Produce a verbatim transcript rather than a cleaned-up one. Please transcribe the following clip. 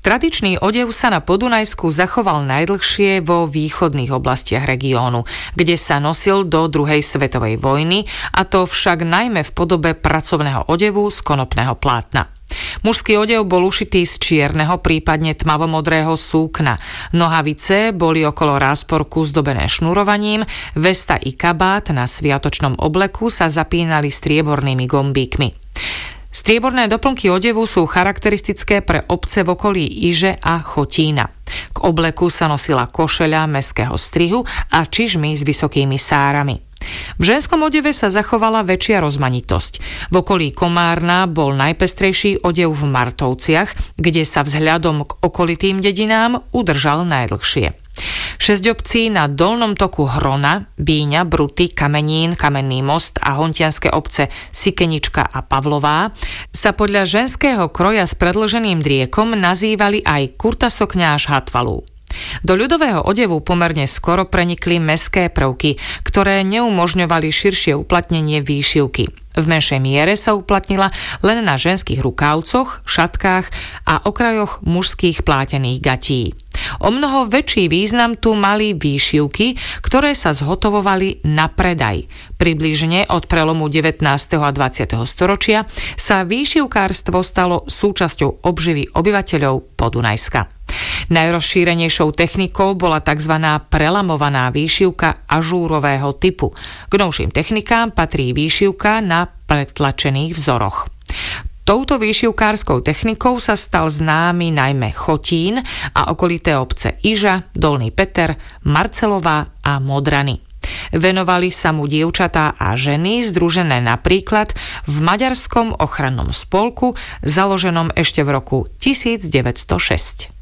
Tradičný odev sa na Podunajsku zachoval najdlhšie vo východných oblastiach regiónu, kde sa nosil do druhej svetovej vojny, a to však najmä v podobe pracovného odevu z konopného plátna. Mužský odev bol ušitý z čierneho, prípadne tmavomodrého súkna. Nohavice boli okolo rásporku zdobené šnurovaním, vesta i kabát na sviatočnom obleku sa zapínali striebornými gombíkmi. Strieborné doplnky odevu sú charakteristické pre obce v okolí Iže a Chotína. K obleku sa nosila košeľa mestského strihu a čižmy s vysokými sárami. V ženskom odeve sa zachovala väčšia rozmanitosť. V okolí Komárna bol najpestrejší odev v Martovciach, kde sa vzhľadom k okolitým dedinám udržal najdlhšie. Šesť obcí na dolnom toku Hrona, Bíňa, Bruty, Kamenín, Kamenný most a hontianske obce Sikenička a Pavlová sa podľa ženského kroja s predĺženým driekom nazývali aj Kurtasokňáš Hatvalu. Do ľudového odevu pomerne skoro prenikli mestské prvky, ktoré neumožňovali širšie uplatnenie výšivky. V menšej miere sa uplatnila len na ženských rukávcoch, šatkách a okrajoch mužských plátených gatí. O mnoho väčší význam tu mali výšivky, ktoré sa zhotovovali na predaj. Približne od prelomu devätnásteho a dvadsiateho storočia sa výšivkárstvo stalo súčasťou obživy obyvateľov Podunajska. Najrozšírenejšou technikou bola tzv. Prelamovaná výšivka ažúrového typu. K novším technikám patrí výšivka na pretlačených vzoroch. Touto výšivkárskou technikou sa stal známy najmä Chotín a okolité obce Iža, Dolný Peter, Marcelová a Modrany. Venovali sa mu dievčatá a ženy združené napríklad v Maďarskom ochrannom spolku, založenom ešte v roku tisícdeväťstošesť.